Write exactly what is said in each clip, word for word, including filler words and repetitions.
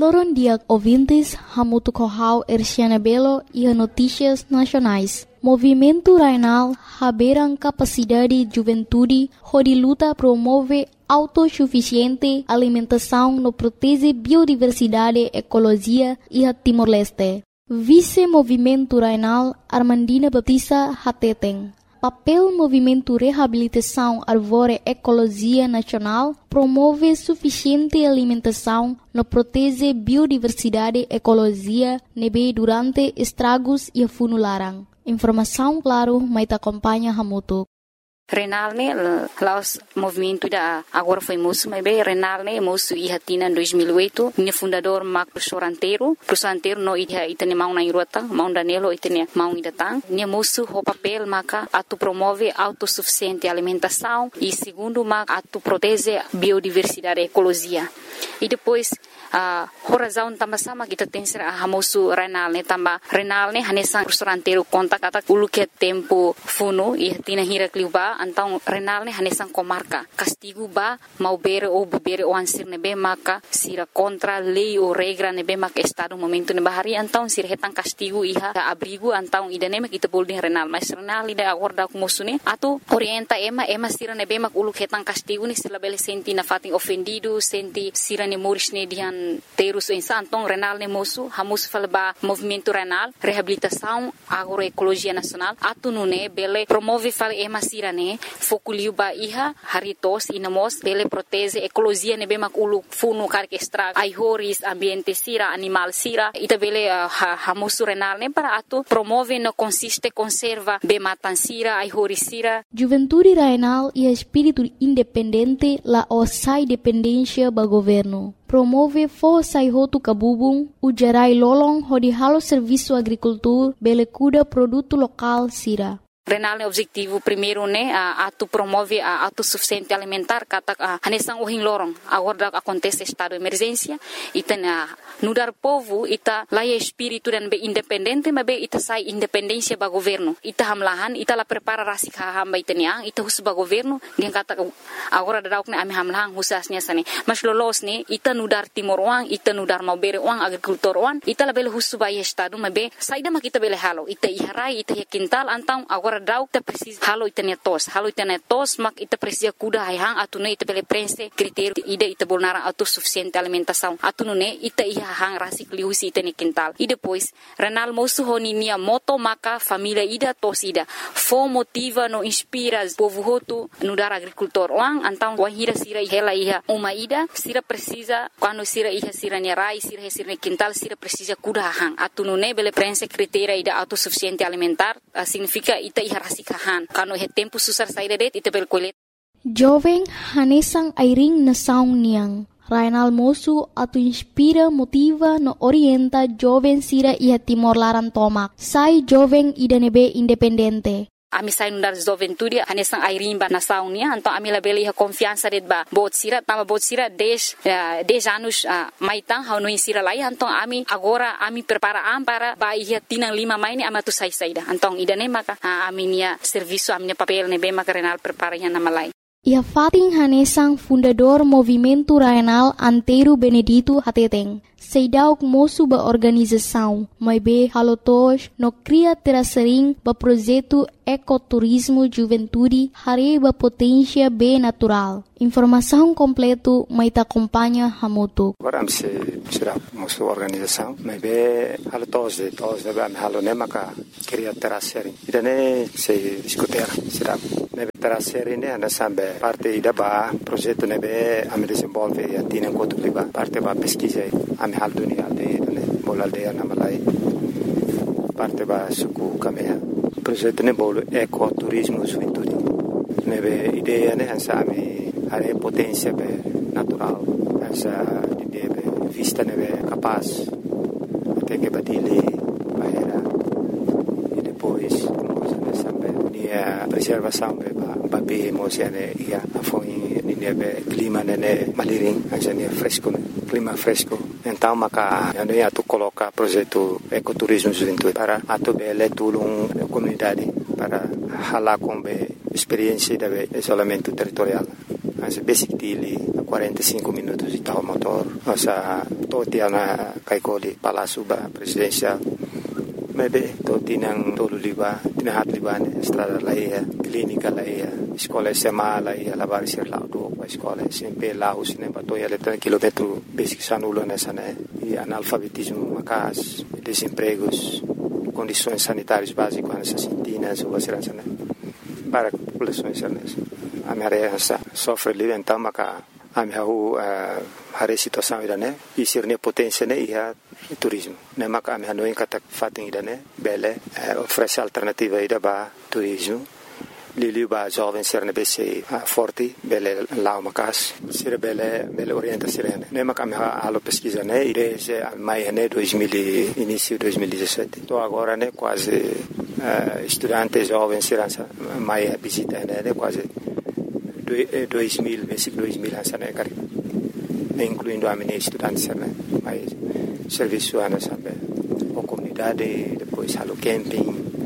Loron dia ouvintes, hamutu kohau Erciana Belo e a notícias nacionais. Movimento Rainal haberam capacidade juventude, onde luta promove autossuficiente alimentação no protege biodiversidade, ecologia e a Timor-Leste. Vice-Movimento Rainal Armandina Batista Hateteng. Papel Movimento Reabilitação Arvore Ecologia Nacional promove suficiente alimentação no protege biodiversidade ecologia nebe durante estragos e funularang. Informação claro, mas acompanha Hamutu. Renal ne laos movimento da agora foi moço, mas bem Renal ne moço e hatina em dois mil e oito, ne fundador Mac professor Anteiro, professor Anteiro no ida itane mau na irota, mau Danilo itane mau idatang, ne moço o papel maca atu promove autossuficiente alimentação e segundo mac atu protege biodiversidade ecologia. E depois a uh, razão também sama kita tem ser a moço Renal ne também Renal ne hanesan professor Anteiro conta kata ulu que tempo funo e hatina hira kliuba então Renal ne hanesan comarca castigo ba mau bere ou bebere ou ansir nebe maka sira contra lei ou regra nebe maka estado momento ne bahari então sira hetan castigo iha abrigo então idane mak kita boleh Renal mas Renal ida acorda com moço ne atu orienta ema ema sira nebe mak ulu hetan castigo ni sila bele senti na fatin ofendido senti sira ne moris ne dian terus insa então Renal ne moço hamus falba movimento Renal reabilitação agroecologia nacional atu nune bele promove fal ema sira ne fokuliu ba iha haritos inamos bele protege ecologia ne bemak ulu funu karke extra aihoris ambiente sira animal sira ita bele uh, ha, hamusu Renal ne para atu promove no consiste conserva be matan sira aihoris sira. Juventude Rainal e espírito independente la osai dependência ba governo. Promove força e roto cabubung, o gerai lolong hodi halo serviço agricultura bele cuida produto local sira. Renal ne objetivo primeiro ne uh, atu promove a uh, autossuficiente alimentar kata uh, hanesang uhing lorong agora acontece estado de emergência ita na nudar povo ita laia espírito dan be independente mas be ita sai independência ba governo ita hamlahan ita la prepara rasik hamba ita niang ita hus ba governo dia kata agora dauk ne ami hamlahan husasnya sane mas lolos ne ita nudar timor wang ita nudar mau bere wang agrikultor wang ita la bele hus ba estado mas be saida ma kita bele halo ita iharai ita ya kintal antang agora dauk ta precisa halo itane tos halo itane tos mak ita precisa kuda hang atune ita bele prense critério ida ita bolnara autossuficiente alimentação atune ita iha hang rasik liusi itane quintal e depois Renal moço honi nia moto maka família ida tos ida fo motiva no inspira povo hotu no dar agricultor wang antang wahira sira hela iha uma ida sira precisa quando sira iha sira nia rai sira sira quintal sira precisa kuda hang atune bele prense critério ida autossuficiente alimentar uh, significa ita harasikahan kano he tempo susar saida det ita bel kulit jovem hanesang airing na saung niang Rainal moço atu inspira motiva no orienta jovem sira iha Timor Laran tomak sai jovem idanebe independente. Ami sai nundar juventude hanesang airin ba nasaung nia então ami labeli ha confiança det ba bot sira tama bot sira dez dez anos uh, maitang hau no sira lai então ami agora ami prepara am para ba ia tinang lima mai ni amatu sai saida então idane maka uh, ami nia serviço ami papel ne be maka Renal prepara ya nama lai. Ia fating hanesang fundador Movimento Rainal Anteiro Benedito Hateteng. Seidauk moço ba organização, mas be halotos no cria terasering ba projeto ecoturismo juventude hare ba potência be natural. Informação completo mai ta acompanha Hamutu. Agora se será moço organização, mas be halotos de tos de am halone maka cria terasering. Idane se discutir será nebe terasering ne ana sambe parte ida ba projeto nebe am desenvolve e atina enquanto liba parte ba pesquisa am hal dunia de bol aldeia na Malai parte ba suku kamea projeto ne bol ecoturismo juventude nebe ideia ne ansa ami are potência be natural ansa ideia be vista nebe capaz até que batile baera e depois coisa nessa be nia preservação be ba be emocione ia afoi nebe clima ne maliring ansa ne fresco clima fresco então maka ano ia tu coloca projeto ecoturismo juventude para atu bele tulung comunidade para hala com be experiência de isolamento territorial as basic dili quarenta e cinco minutos de tal motor Osa toti ana kaikoli Palácio Presidencial. Maybe toti nang tolu liba, tinahat liba ne estrada laia, clínica laia, escola S M A laia, lavar ser lá do a escola sempre lá os ne batoia letra quilômetro basic sanulo nessa né e analfabetismo macas, desempregos, condições sanitárias básicas nessa sintina, so segurança né. Para a população nessa. A minha área sofre livre então maca a minha rua a situação ida né e ser ne potência né e a turismo né maca a minha não encata fatem ida né bele oferece alternativa ida ba turismo lili ba jovem ser ne bc forte bele lá uma casa ser bele bele orienta ser né maca a minha alo pesquisa né e desde mai né dois mil início dois mil e dezessete tô agora né quase estudantes jovens ser mai visita né quase dois mil, versículo dois mil hansana kari, incluindo a minha estudante né, mas serviço ana sabe, a comunidade depois halo camping,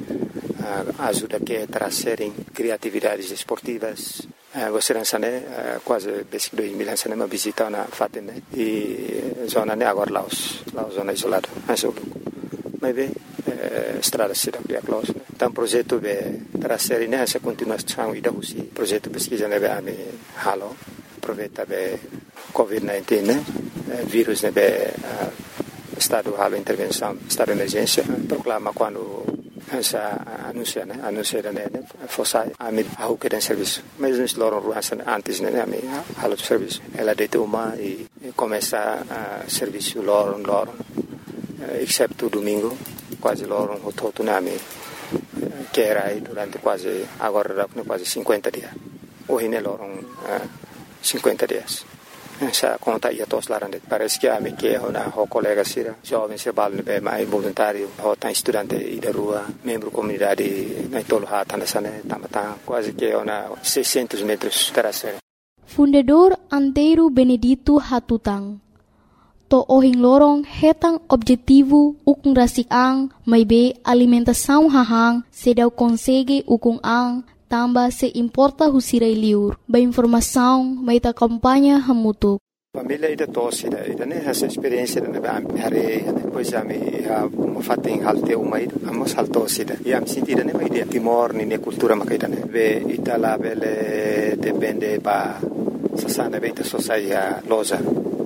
ajuda que trazerem criatividades esportivas, você hansana quase versículo dois mil hansana uma visita na fatem né, e zona né agora Laos, Laos zona isolada, hansolo, mas bem estrada cidade a close então projeto de trazer né essa continuação e da usi projeto pesquisa né a me halo aproveita de covid dezenove né vírus né estado halo intervenção estado de emergência proclama quando essa anuncia né anuncia né fosse a me a que tem serviço mas nos loram ruas antes né a me halo serviço ela de uma e começa a serviço loram loram exceto domingo quase loro um todo nami que era aí durante quase agora quase cinquenta dias hoje ne loro cinquenta dias essa conta ia todos lá parece que a me que ona o colega sira jovem se balne be mais voluntário o tan estudante e da rua membro comunidade na tolo hata nessa né tamata quase que ona seiscentos metros terasser Fundador Antero Benedito Hatutang to ohing lorong hetang objetivo ukung rasik ang may be alimentação hahang sedaw konsege ukung ang tamba se importa husiray liur ba informação may ta kampanya hamutuk. Família ida tosse ida ida né essa experiência da ba hare depois a me a fatem halte uma ida amos haltosse ida e am sentida né ida timor ni ne cultura makaida né ve itala vele depende ba sasana beita sociedade loja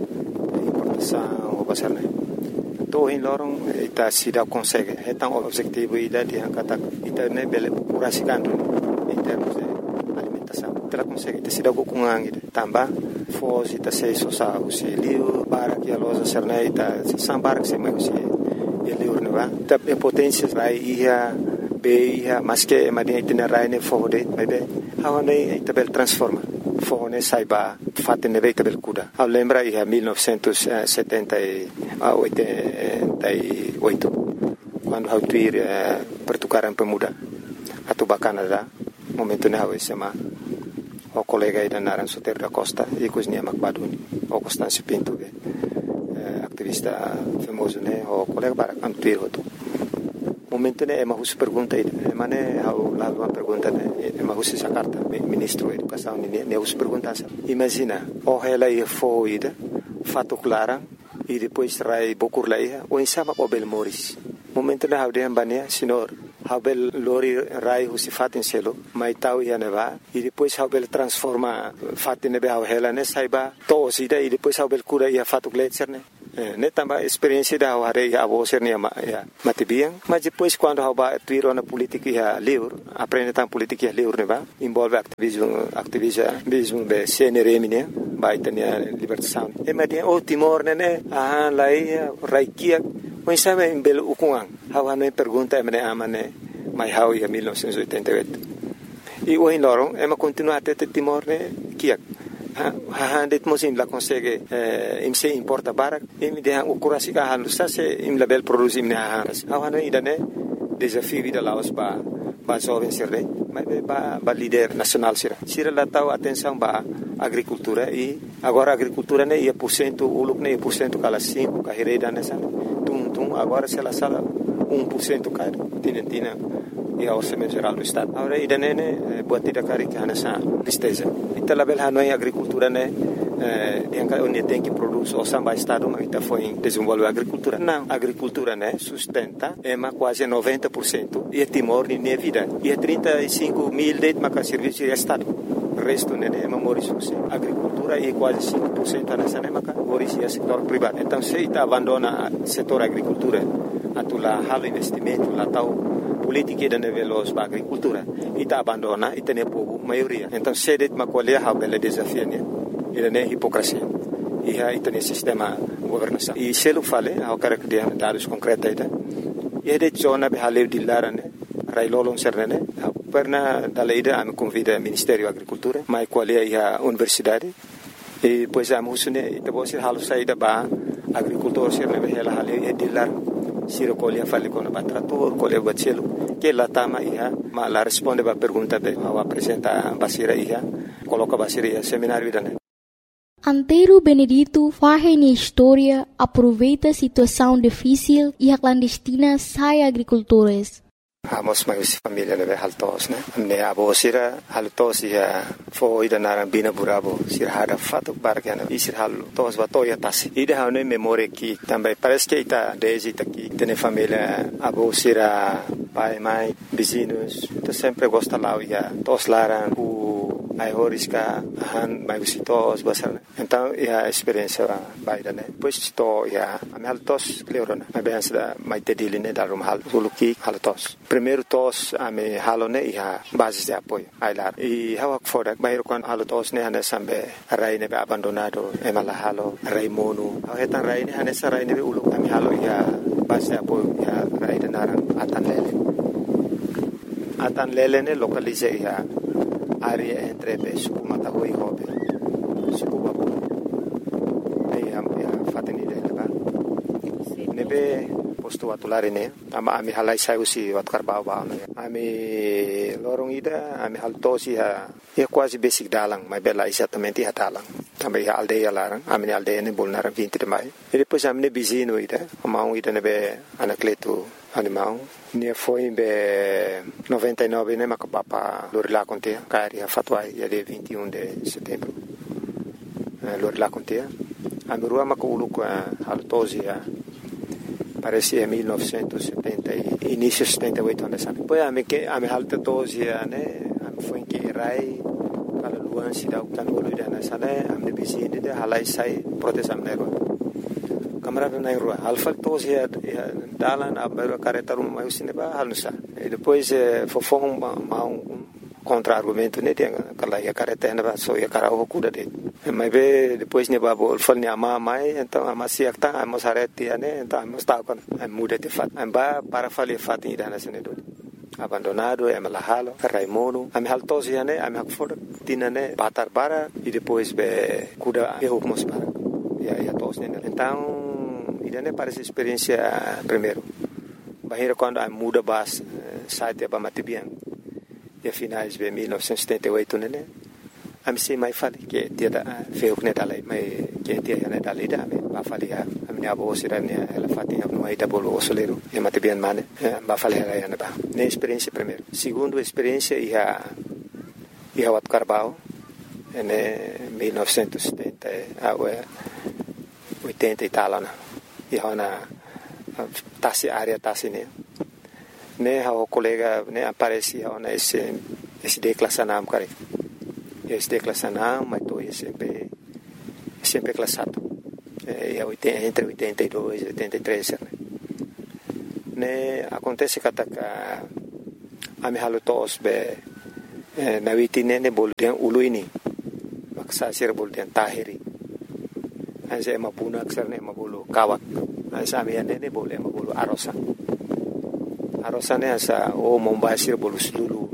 o pasar né to in lorong ita sida consegue então objetivo ida de kata ita né bele curasikan em termos de alimentação ela consegue te sida com anga tamba foz ita sei sosa o selio para que a loja ser né ita sambar que se mais se ele urna ta potência vai ia be ia mas que madia ita rai ne fode bebe hawane ita bel transforma fone saiba fatte ne veita bel kuda a lembra ia mil novecentos e setenta e oito quando hau tuir pertukaran pemuda atau Canada momento ne hau sema o colega ida naran Soter da Costa e cosnia Macbaduni o Constâncio Pinto activista famoso ne o colega para antuir hoto momento ne ema hus pergunta ida ema ne hau la uma pergunta ne ema hus essa carta ministro da educação ne ne hus pergunta imagina o ela ia foi ida fato clara e depois trai bokur laia o insama o bel moris momento ne hau de ambania senhor hau bel lori rai hus fatin selo mai tau ia neva e depois hau bel transforma fatin ne hau ela ne saiba to sida e depois hau bel cura ia fato gletser ne ne tamba experiência da hare a você ne ya matibian mas depois quando hau ba tuiro na política ia livre aprende tam política ia livre ne ba envolve ativismo ativismo be C N R M ne ba itania libertação e madia o Timor ne ne ah lai raikia mas sabe em belo ukuang hau ne pergunta me amane mai hau ia mil novecentos e oitenta e oito e o in lorong ema continua até Timor ne kiak ha det mosim la consegue im se importa barak im de o kurasi ka han sa se im label produce im ne ha ha ida ne desafio da Laos ba ba jovem sirre mas ba ba líder nacional sira sira la tau atenção ba agricultura e agora agricultura ne ia por cento o look ne por cento kala cinco ka hereda nessa tum tum agora se la sala um por cento ka tinentina e a orçamento geral do estado agora ida ne ne buat tidak kari ka nessa listeza ita label hanoi agricultura ne eh, onde tem que produzir o samba estado, mas está foi desenvolver a agricultura. Não, a agricultura, né, sustenta é quase noventa por cento e é Timor e nem vida. E é trinta e cinco mil de mas serviço de estado. O resto, né, é memória a agricultura e quase cinco por cento nessa né, mas é setor privado. Então, se está abandona o setor agricultura, atula halo investimento, lá tal política de nível da agricultura, e está abandona e tem povo maioria. Então, se det uma colher a bela desafio né, ele é hipocrisia. E aí tem sistema governação. E se ele fala, ao cara que tem dados concretos aí, e é de zona de haleu de lara né, railolong serne, perna dalaida a me convida Ministério da Agricultura, mas qual é a universidade. E depois a musune, e depois halo saída ba agricultor serne behela haleu é de lar. Siro colher fale com o trator, colher o bacelo, que lá tama ia, mas lá responde a pergunta be, ao apresenta a basira ia, coloca a basira ia seminário da né. Antero Benedito faz na história, aproveita a situação difícil e a clandestina sai agricultores. Amos mais família né haltos né ne abo sira haltos ia foi da narambina burabo sira hada fato bargana e sira haltos va toya tasi ida hane memória que também parece que está desde aqui tem família abo sira pai mãe vizinhos tá sempre gosta lá ia tos laran o ai horiska han mai visitos basar então a experiência vai da né depois to ia a haltos cleorona a bem da mai tedili né da rumhal suluki haltos primeiro tos a me halone ia base de apoio ai lá e hawa fora bairo quan haltos ne hane sambe rai ne abandonado e mala halo rai monu a hetan rai ne hane sa rai ne ulu a me halo ia base de apoio ia rai de naran atan lele atan lele ne localize ia área entre suku matahoi hobe suku babu e am ya fateni de leba nebe posto atulare ne ama ami halai sai usi wat karbau ba ne ami lorong ida ami haltosi ha e quase basic dalang mai bela exatamente ha dalang também a aldeia larang ami aldeia ne bolnar vinte de mai e depois ami ne bizino ida ama ida nebe anacleto animal ne foi em noventa e nove né mas papa Lorila contea cari a fatwa ia de vinte e um de setembro Lorila contea a mirua maculu com a haltosia parece em mil novecentos e setenta início de setenta e oito anos depois a me que a me haltosia né foi em que rai para luan se dá o tanolo ida na sala a me bizine de halai sai proteção negro camarada na rua alfa tos ia dalan a beira careta uma mais cineba halusa e depois fofong um contra argumento né tem aquela ia careta na só ia cara o cuda de mas ve depois ne babo fal ne ama mai então ama siak ta ama sarete né então ama sta con muda de fat amba para fali fat ida na sene do abandonado é malahalo raimono am haltos ia né am hakfor tinane batar bara e depois be cuda e hukmos para ia ia tos né então e não parece experiência primeiro bahira quando a muda bas site para matibian e finais de mil novecentos e setenta e oito né a me sei mais fale que dia da feu que dalai mai que dia né dalai da ba fale a minha avó será né ela fatinha no aí da bolo soleiro e matibian mane ba fale ela ia ba né experiência primeiro segundo experiência ia ia wat carbao né mil novecentos e setenta a oitenta e tal né e hona tasi área tasi ne ne o colega ne aparecia ona esse esse declassanam cara esse declassanam mas tô sempre sempre classado é entre oitenta e dois e oitenta e três né ne acontece que a a me halotos be na vitine ne bolden uluini maksa sir bolden tahiri Asa mapuna aksar ne mabulu kawak. Asa amian ne boleh mabulu arosa. Arosa ne asa o mombasir bolu sululu